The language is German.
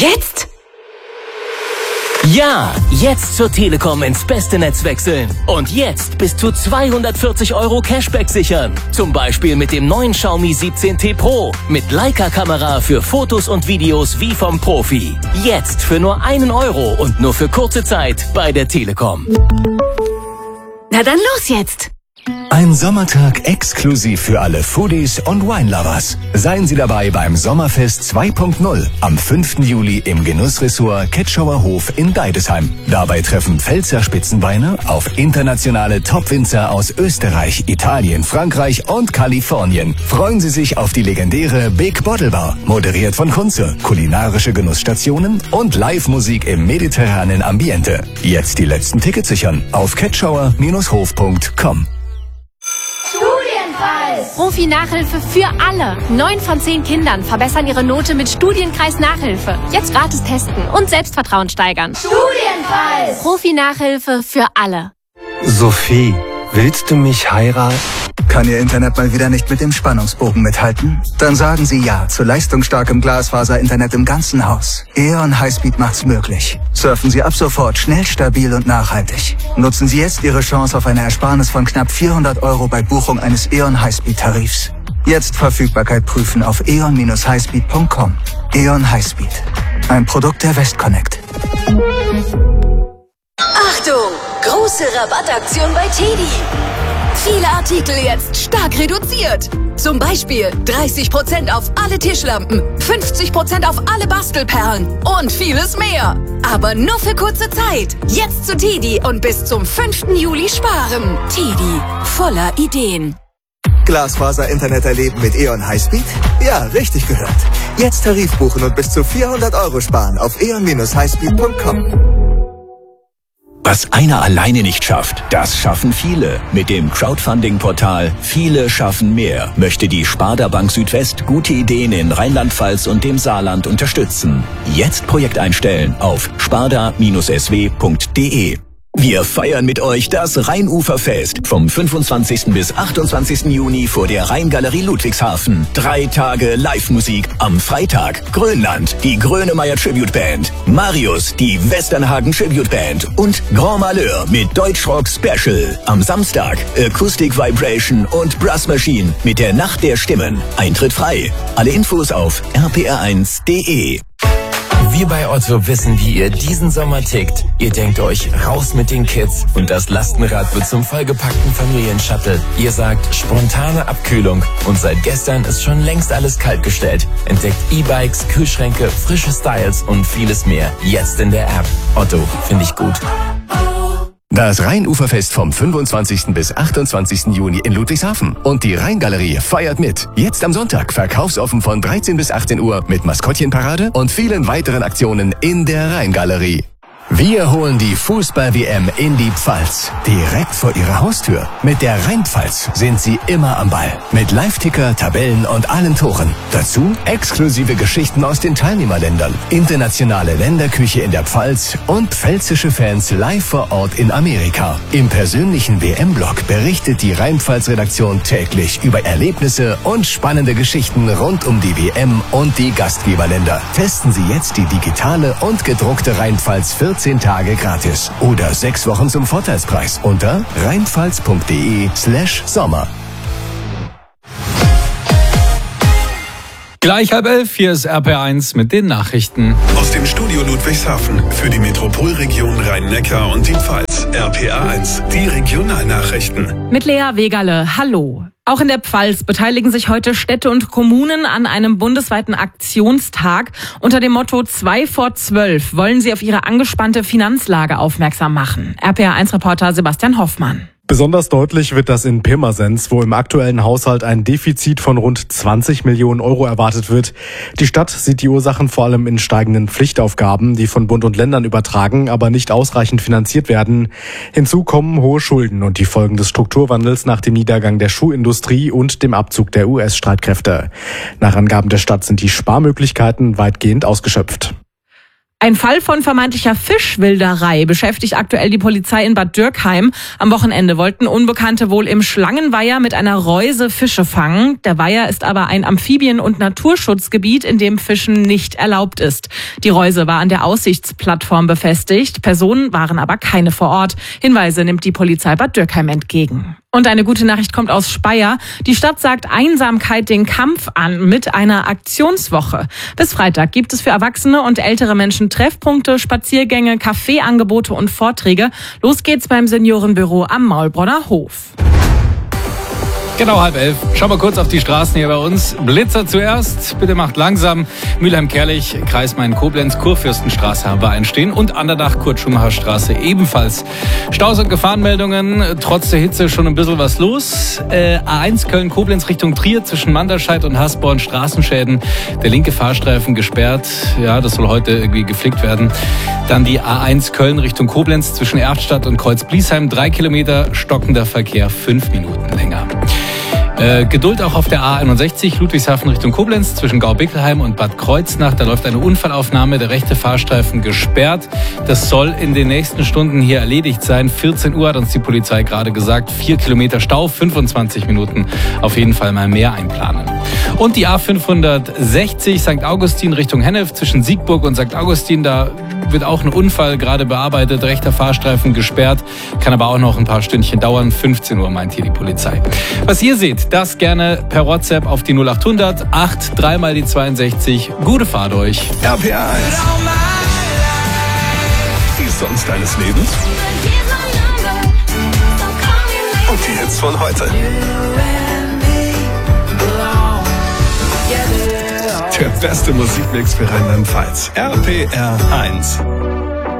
Jetzt? Ja, jetzt zur Telekom ins beste Netz wechseln. Und jetzt bis zu 240 € Cashback sichern. Zum Beispiel mit dem neuen Xiaomi 17T Pro. Mit Leica-Kamera für Fotos und Videos wie vom Profi. Jetzt für nur 1 € und nur für kurze Zeit bei der Telekom. Na dann los jetzt! Ein Sommertag exklusiv für alle Foodies und Wine-Lovers. Seien Sie dabei beim Sommerfest 2.0 am 5. Juli im Genussressort Ketschauer Hof in Deidesheim. Dabei treffen Pfälzer Spitzenweine auf internationale Top-Winzer aus Österreich, Italien, Frankreich und Kalifornien. Freuen Sie sich auf die legendäre Big Bottle Bar, moderiert von Kunze, kulinarische Genussstationen und Live-Musik im mediterranen Ambiente. Jetzt die letzten Tickets sichern auf ketschauer-hof.com. Profi-Nachhilfe für alle. 9 von 10 Kindern verbessern ihre Note mit Studienkreis-Nachhilfe. Jetzt gratis testen und Selbstvertrauen steigern. Studienpreis! Profi-Nachhilfe für alle. Sophie, willst du mich heiraten? Kann Ihr Internet mal wieder nicht mit dem Spannungsbogen mithalten? Dann sagen Sie ja zu leistungsstarkem Glasfaser-Internet im ganzen Haus. E.ON Highspeed macht's möglich. Surfen Sie ab sofort schnell, stabil und nachhaltig. Nutzen Sie jetzt Ihre Chance auf eine Ersparnis von knapp 400 € bei Buchung eines E.ON Highspeed-Tarifs. Jetzt Verfügbarkeit prüfen auf eon-highspeed.com. E.ON Highspeed. Ein Produkt der Westconnect. Achtung! Große Rabattaktion bei TEDi. Viele Artikel jetzt stark reduziert. Zum Beispiel 30% auf alle Tischlampen, 50% auf alle Bastelperlen und vieles mehr. Aber nur für kurze Zeit. Jetzt zu TEDi und bis zum 5. Juli sparen. TEDi, voller Ideen. Glasfaser-Internet erleben mit E.ON Highspeed? Ja, richtig gehört. Jetzt Tarif buchen und bis zu 400 € sparen auf eon-highspeed.com. Was einer alleine nicht schafft, das schaffen viele. Mit dem Crowdfunding-Portal Viele schaffen mehr möchte die Sparda Bank Südwest gute Ideen in Rheinland-Pfalz und dem Saarland unterstützen. Jetzt Projekt einstellen auf sparda-sw.de. Wir feiern mit euch das Rheinuferfest vom 25. bis 28. Juni vor der Rheingalerie Ludwigshafen. 3 Tage Live-Musik. Am Freitag Grönland, die Grönemeyer Tribute Band. Marius, die Westernhagen Tribute Band. Und Grand Malheur mit Deutschrock Special. Am Samstag Acoustic Vibration und Brass Machine mit der Nacht der Stimmen. Eintritt frei. Alle Infos auf rpr1.de. Wir bei Otto wissen, wie ihr diesen Sommer tickt. Ihr denkt euch, raus mit den Kids und das Lastenrad wird zum vollgepackten Familienshuttle. Ihr sagt, spontane Abkühlung und seit gestern ist schon längst alles kaltgestellt. Entdeckt E-Bikes, Kühlschränke, frische Styles und vieles mehr. Jetzt in der App. Otto, finde ich gut. Das Rheinuferfest vom 25. bis 28. Juni in Ludwigshafen. Und die Rheingalerie feiert mit. Jetzt am Sonntag verkaufsoffen von 13 bis 18 Uhr mit Maskottchenparade und vielen weiteren Aktionen in der Rheingalerie. Wir holen die Fußball-WM in die Pfalz. Direkt vor Ihrer Haustür. Mit der Rheinpfalz sind Sie immer am Ball. Mit Live-Ticker, Tabellen und allen Toren. Dazu exklusive Geschichten aus den Teilnehmerländern. Internationale Länderküche in der Pfalz und pfälzische Fans live vor Ort in Amerika. Im persönlichen WM-Blog berichtet die Rheinpfalz-Redaktion täglich über Erlebnisse und spannende Geschichten rund um die WM und die Gastgeberländer. Testen Sie jetzt die digitale und gedruckte Rheinpfalz 14 Tage gratis oder 6 Wochen zum Vorteilspreis unter rheinpfalz.de/Sommer. Gleich 10:30, hier ist RPR1 mit den Nachrichten. Aus dem Studio Ludwigshafen für die Metropolregion Rhein-Neckar und die Pfalz. RPR1, die Regionalnachrichten. Mit Lea Wegerle, hallo. Auch in der Pfalz beteiligen sich heute Städte und Kommunen an einem bundesweiten Aktionstag. Unter dem Motto 2 vor 12 wollen sie auf ihre angespannte Finanzlage aufmerksam machen. RPR1-Reporter Sebastian Hoffmann. Besonders deutlich wird das in Pirmasens, wo im aktuellen Haushalt ein Defizit von rund 20 Millionen € erwartet wird. Die Stadt sieht die Ursachen vor allem in steigenden Pflichtaufgaben, die von Bund und Ländern übertragen, aber nicht ausreichend finanziert werden. Hinzu kommen hohe Schulden und die Folgen des Strukturwandels nach dem Niedergang der Schuhindustrie und dem Abzug der US-Streitkräfte. Nach Angaben der Stadt sind die Sparmöglichkeiten weitgehend ausgeschöpft. Ein Fall von vermeintlicher Fischwilderei beschäftigt aktuell die Polizei in Bad Dürkheim. Am Wochenende wollten Unbekannte wohl im Schlangenweiher mit einer Reuse Fische fangen. Der Weiher ist aber ein Amphibien- und Naturschutzgebiet, in dem Fischen nicht erlaubt ist. Die Reuse war an der Aussichtsplattform befestigt. Personen waren aber keine vor Ort. Hinweise nimmt die Polizei Bad Dürkheim entgegen. Und eine gute Nachricht kommt aus Speyer. Die Stadt sagt Einsamkeit den Kampf an mit einer Aktionswoche. Bis Freitag gibt es für erwachsene und ältere Menschen Treffpunkte, Spaziergänge, Kaffeeangebote und Vorträge. Los geht's beim Seniorenbüro am Maulbronner Hof. Genau 10:30. Schauen wir kurz auf die Straßen hier bei uns. Blitzer zuerst. Bitte macht langsam. Mülheim-Kerlich, Kreis Main-Koblenz, Kurfürstenstraße haben wir einstehen. Und Andernach, Kurt-Schumacher-Straße ebenfalls. Staus und Gefahrenmeldungen. Trotz der Hitze schon ein bisschen was los. A1 Köln-Koblenz Richtung Trier zwischen Manderscheid und Hasborn. Straßenschäden. Der linke Fahrstreifen gesperrt. Ja, das soll heute irgendwie geflickt werden. Dann die A1 Köln Richtung Koblenz zwischen Erftstadt und Kreuz-Bliesheim. 3 Kilometer stockender Verkehr, 5 Minuten länger. Geduld auch auf der A61 Ludwigshafen Richtung Koblenz zwischen Gaubickelheim und Bad Kreuznach. Da läuft eine Unfallaufnahme, der rechte Fahrstreifen gesperrt. Das soll in den nächsten Stunden hier erledigt sein. 14 Uhr hat uns die Polizei gerade gesagt. 4 Kilometer Stau, 25 Minuten. Auf jeden Fall mal mehr einplanen. Und die A560 St. Augustin Richtung Hennef zwischen Siegburg und St. Augustin. Da wird auch ein Unfall gerade bearbeitet. Rechter Fahrstreifen gesperrt. Kann aber auch noch ein paar Stündchen dauern. 15 Uhr meint hier die Polizei. Was ihr seht, das gerne per WhatsApp auf die 0800 8 3 mal die 62. Gute Fahrt euch. RPA 1. Die Songs deines Lebens. Und die Hits von heute. Der beste Musikmix für Rheinland-Pfalz. RPR 1.